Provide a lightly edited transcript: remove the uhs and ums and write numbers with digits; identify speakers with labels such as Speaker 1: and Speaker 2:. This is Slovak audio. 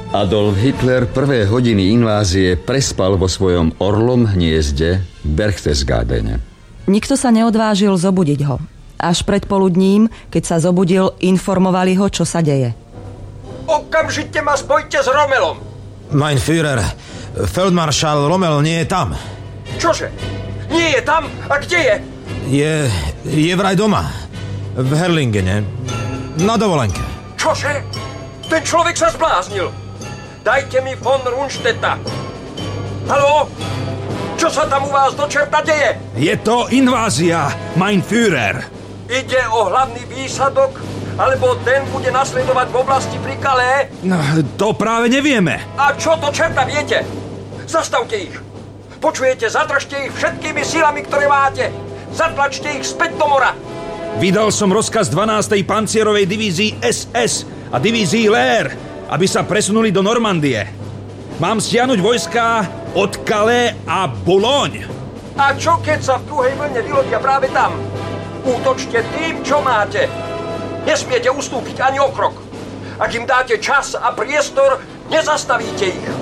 Speaker 1: Adolf Hitler prvé hodiny invázie prespal vo svojom orlom hniezde Berchtesgadene.
Speaker 2: Nikto sa neodvážil zobudiť ho. Až pred poludním, keď sa zobudil, informovali ho, čo sa deje.
Speaker 3: Okamžite ma spojte s Rommelom.
Speaker 4: Mein Führer, feldmaršál Rommel nie je tam.
Speaker 3: Čože? Nie je tam? A kde je?
Speaker 4: Je vraj doma. V Herlingene. Na dovolenke.
Speaker 3: Čože? Ten človek sa zbláznil. Dajte mi von Rundstedta. Haló? Čo sa tam u vás do čerta deje?
Speaker 5: Je to invázia, mein Führer.
Speaker 3: Ide o hlavný výsadok, alebo ten bude nasledovať v oblasti pri Calais?
Speaker 5: No, to práve nevieme.
Speaker 3: A čo do čerta viete? Zastavte ich. Počujete, zadržte ich všetkými silami, ktoré máte. Zatlačte ich späť do mora.
Speaker 5: Vydal som rozkaz 12. pancierovej divízii SS a divízii Lehr, aby sa presunuli do Normandie. Mám stiahnuť vojská od Calais a Boulogne.
Speaker 3: A čo keď sa v druhej vlne vylodia práve tam? Útočte tým, čo máte. Nesmiete ustúpiť ani o krok. Ak im dáte čas a priestor, nezastavíte ich.